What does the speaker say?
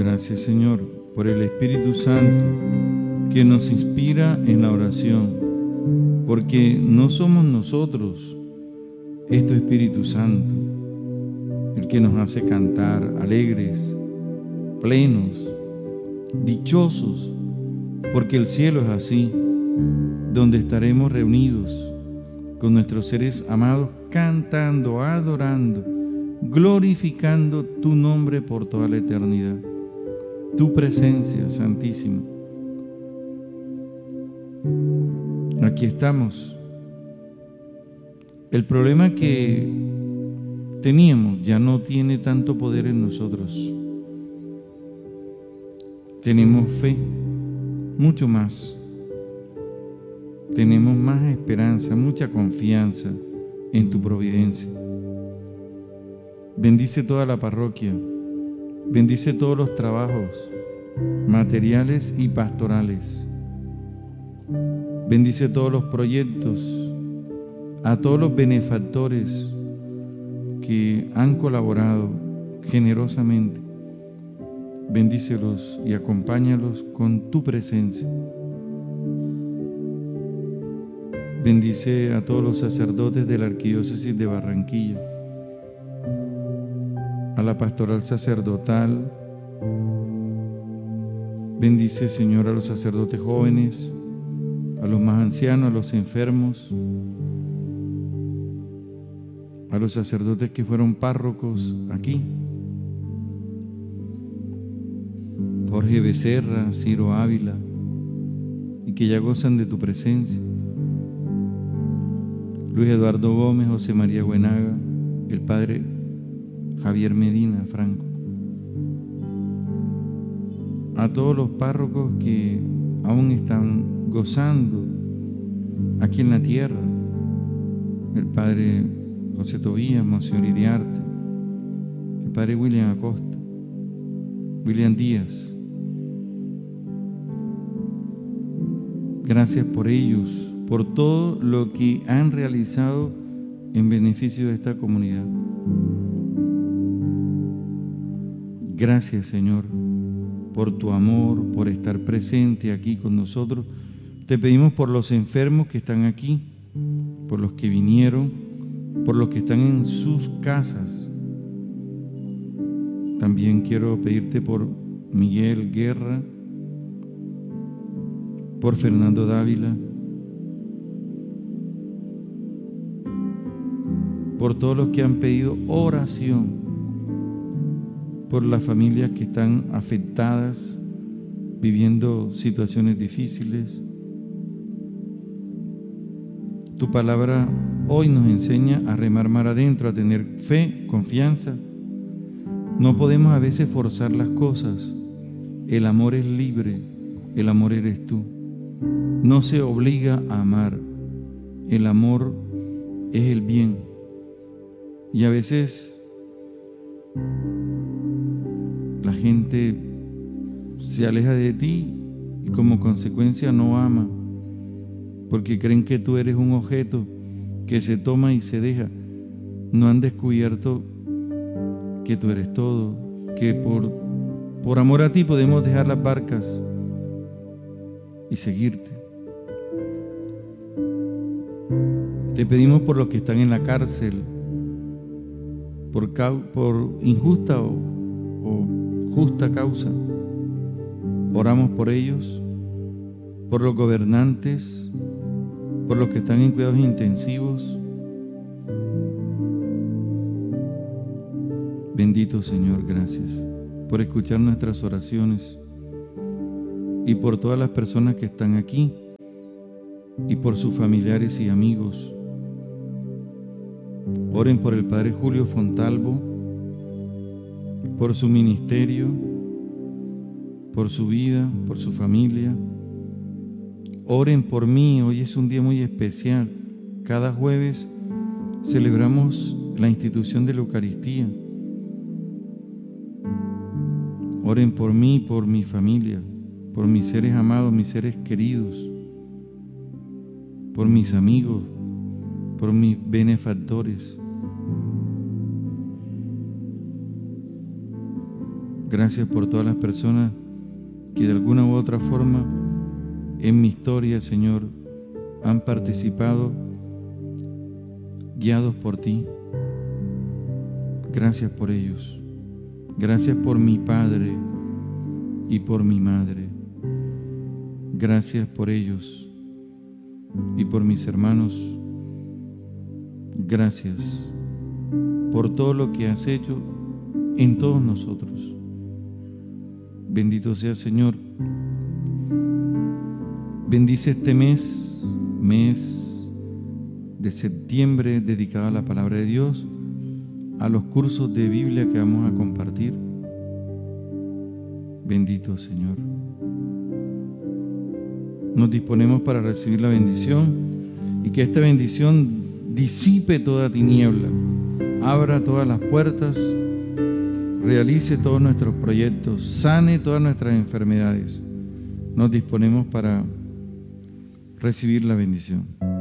Gracias, Señor, por el Espíritu Santo que nos inspira en la oración, porque no somos nosotros, es tu Espíritu Santo el que nos hace cantar alegres, plenos, dichosos, porque el cielo es así, donde estaremos reunidos con nuestros seres amados, cantando, adorando, glorificando tu nombre por toda la eternidad. Tu presencia, Santísima. Aquí estamos. El problema que teníamos ya no tiene tanto poder en nosotros. Tenemos fe, mucho más. Tenemos más esperanza, mucha confianza en tu providencia. Bendice toda la parroquia, bendice todos los trabajos materiales y pastorales. Bendice todos los proyectos, a todos los benefactores que han colaborado generosamente. Bendícelos y acompáñalos con tu presencia. Bendice a todos los sacerdotes de la Arquidiócesis de Barranquilla, a la pastoral sacerdotal. Bendice, Señor, a los sacerdotes jóvenes, a los más ancianos, a los enfermos, a los sacerdotes que fueron párrocos aquí. Jorge Becerra, Ciro Ávila, y que ya gozan de tu presencia. Luis Eduardo Gómez, José María Buenaga, el padre Javier Medina Franco. A todos los párrocos que aún están gozando aquí en la tierra, el padre José Tobías, Monseñor Iriarte, el padre William Acosta, William Díaz. Gracias por ellos, por todo lo que han realizado en beneficio de esta comunidad. Gracias, Señor, por tu amor, por estar presente aquí con nosotros. Te pedimos por los enfermos que están aquí, por los que vinieron, por los que están en sus casas. También quiero pedirte por Miguel Guerra, por Fernando Dávila, por todos los que han pedido oración, por las familias que están afectadas, viviendo situaciones difíciles. Tu palabra hoy nos enseña a remar mar adentro, a tener fe, confianza. No podemos a veces forzar las cosas. El amor es libre, el amor eres tú. No se obliga a amar. El amor es el bien. Y a veces la gente se aleja de ti y como consecuencia no ama, porque creen que tú eres un objeto que se toma y se deja. No han descubierto que tú eres todo, que por amor a ti podemos dejar las barcas y seguirte. Te pedimos por los que están en la cárcel, por injusta o justa causa. Oramos por ellos, por los gobernantes, por los que están en cuidados intensivos. Bendito Señor, gracias por escuchar nuestras oraciones y por todas las personas que están aquí y por sus familiares y amigos. Oren por el Padre Julio Fontalvo, por su ministerio, por su vida, por su familia. Oren por mí, hoy es un día muy especial. Cada jueves celebramos la institución de la Eucaristía. Oren por mí, por mi familia, por mis seres amados, mis seres queridos, por mis amigos, por mis benefactores. Gracias por todas las personas que de alguna u otra forma en mi historia, Señor, han participado guiados por ti. Gracias por ellos. Gracias por mi padre y por mi madre. Gracias por ellos y por mis hermanos. Gracias por todo lo que has hecho en todos nosotros. Bendito sea, Señor. Bendice este mes de septiembre dedicado a la palabra de Dios, a los cursos de Biblia que vamos a compartir. Bendito Señor. Nos disponemos para recibir la bendición y que esta bendición disipe toda tiniebla, abra todas las puertas, realice todos nuestros proyectos, sane todas nuestras enfermedades. Nos disponemos para recibir la bendición.